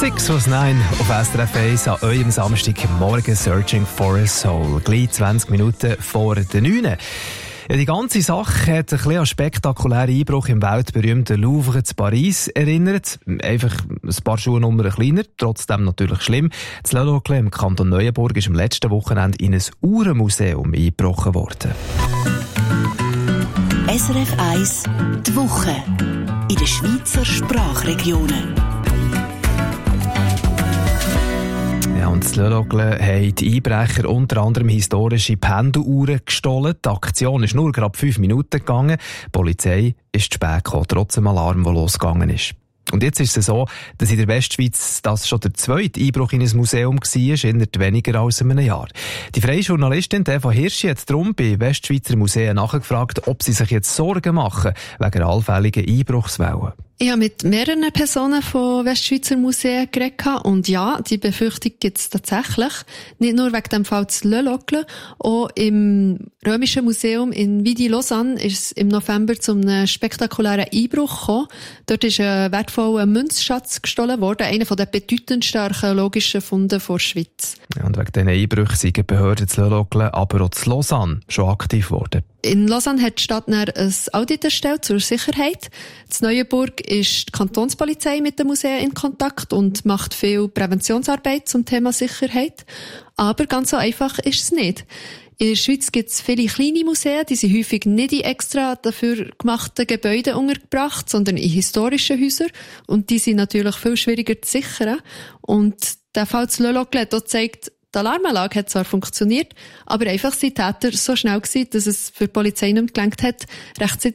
6 was 9 auf SRF 1 an eurem Samstagmorgen Searching for a Soul. Gleich 20 Minuten vor der 9. Ja, die ganze Sache hat ein bisschen an spektakulären Einbruch im weltberühmten Louvre zu Paris erinnert. Einfach ein paar Schuhnummern kleiner, trotzdem natürlich schlimm. Das Le Locle im Kanton Neuenburg ist am letzten Wochenende in ein Uhrenmuseum eingebrochen worden. SRF 1 die Woche in den Schweizer Sprachregionen. Ja, und das Le Locle haben die Einbrecher unter anderem historische Pendeluhren gestohlen. Die Aktion ist nur gerade 5 Minuten gegangen. Die Polizei ist zu spät gekommen, trotz dem Alarm, der losgegangen ist. Und jetzt ist es so, dass in der Westschweiz das schon der zweite Einbruch in ein Museum war, innerhalb weniger als einem Jahr. Die freie Journalistin Eva Hirschi hat darum bei Westschweizer Museen nachgefragt, ob sie sich jetzt Sorgen machen wegen allfälligen Einbruchswellen. Ich habe mit mehreren Personen von Westschweizer Museen geredet und ja, die Befürchtung gibt es tatsächlich. Nicht nur wegen dem Fall zu Le Locle, auch im Römischen Museum in Vidi-Lausanne ist es im November zu einem spektakulären Einbruch gekommen. Dort ist ein wertvoller Münzschatz gestohlen worden, einer der bedeutendsten archäologischen Funde der Schweiz. Ja, und wegen diesen Einbrüchen sind die Behörden zu Le Locle, aber auch zu Lausanne schon aktiv geworden. In Lausanne hat die Stadt ein Audit erstellt zur Sicherheit. In Neuenburg ist die Kantonspolizei mit den Museen in Kontakt und macht viel Präventionsarbeit zum Thema Sicherheit. Aber ganz so einfach ist es nicht. In der Schweiz gibt es viele kleine Museen, die sind häufig nicht in extra dafür gemachten Gebäuden untergebracht, sondern in historischen Häusern. Und die sind natürlich viel schwieriger zu sichern. Und der Fall zu Le Locle hat auch gezeigt, die Alarmanlage hat zwar funktioniert, aber einfach sind die Täter so schnell gewesen, dass es für die Polizei nicht mehr gelangt hat, rechtzeitig